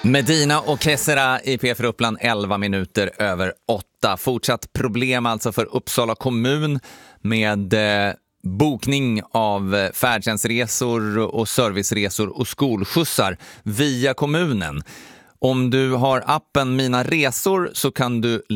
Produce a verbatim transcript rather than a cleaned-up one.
Medina och Kessera i P fyra Uppland elva minuter över åtta. Fortsatt problem alltså för Uppsala kommun med eh, bokning av färdtjänstresor och serviceresor och skolskjutsar via kommunen. Om du har appen Mina Resor så kan du